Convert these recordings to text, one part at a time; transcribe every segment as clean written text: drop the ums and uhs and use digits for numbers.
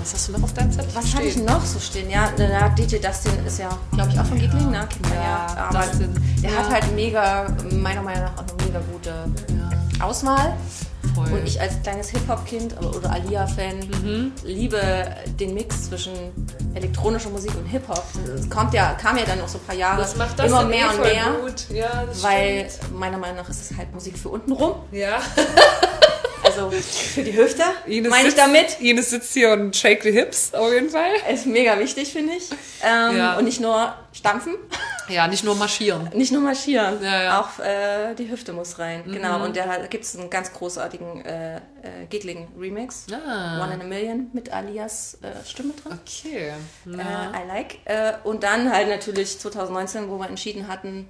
Was hast du noch auf deinem Zettel Was hatte ich noch so stehen? Ja, der DJ Dustin ist ja, glaube ich, auch von Giggling, ne? Aber der hat halt meiner Meinung nach auch eine mega gute Auswahl. Voll. Und ich als kleines Hip-Hop-Kind oder Alia-Fan liebe den Mix zwischen elektronischer Musik und Hip-Hop. Es kam ja dann noch so ein paar Jahre das macht das immer mehr und mehr. Gut. Ja, das weil stimmt. meiner Meinung nach ist es halt Musik für unten rum. Ja. Also für die Hüfte, Ines meine ich damit. Ines sitzt hier und shake the hips, auf jeden Fall. Ist mega wichtig, finde ich. Und nicht nur stampfen. Ja, nicht nur marschieren. Nicht nur marschieren, Ja. auch die Hüfte muss rein. Genau, und da gibt es einen ganz großartigen Giggling-Remix. One in a Million mit Alias Stimme drin. Okay. I like. Und dann halt natürlich 2019, wo wir entschieden hatten,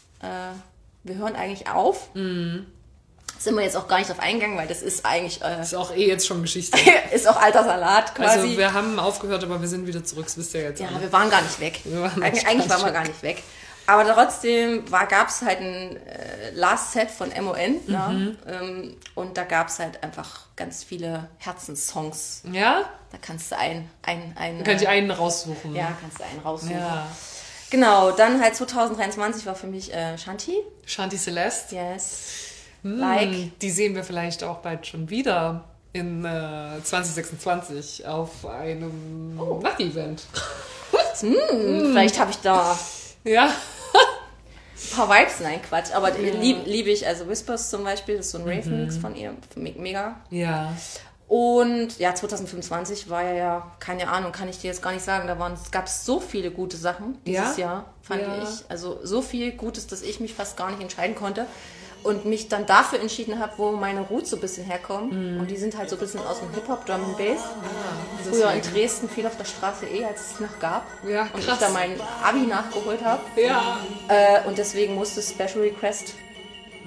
wir hören eigentlich auf. Sind wir jetzt auch gar nicht drauf eingegangen, weil das ist eigentlich... ist auch jetzt schon Geschichte. ist auch alter Salat quasi. Also wir haben aufgehört, aber wir sind wieder zurück, das wisst ihr jetzt. Ja, alle. wir waren gar nicht weg. Eigentlich waren wir gar nicht weg. Aber trotzdem gab es halt ein Last Set von MON. Ne? Und da gab es halt einfach ganz viele Herzenssongs. Ja? Da kannst du einen Könnt ihr einen raussuchen. Ja, kannst du einen raussuchen. Ja. Genau, dann halt 2023 war für mich Shanti. Shanti Celeste. Yes. Die sehen wir vielleicht auch bald schon wieder in 2026 auf einem Nacht-Event. Vielleicht habe ich da Ja. ein paar Vibes, nein, Quatsch. Aber liebe ich, also Whispers zum Beispiel, das ist so ein Rave-Mix von ihr, mega. Ja. Und ja, 2025 war ja, keine Ahnung, kann ich dir jetzt gar nicht sagen, es gab so viele gute Sachen dieses Jahr, fand ich. Also so viel Gutes, dass ich mich fast gar nicht entscheiden konnte. Und mich dann dafür entschieden habe, wo meine Roots so ein bisschen herkommen. Und die sind halt so ein bisschen aus dem Hip-Hop, Drum and Bass. Früher in Dresden viel auf der Straße als es noch gab. Ja, und krass. ich da mein Abi nachgeholt habe. Ja. Und deswegen musste Special Request